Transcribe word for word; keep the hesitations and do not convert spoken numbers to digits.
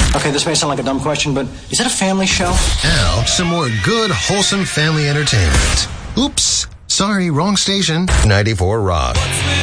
Okay, this may sound like a dumb question, but is it a family show? Now, some more good, wholesome family entertainment. Oops. Sorry, wrong station. ninety-four Rock.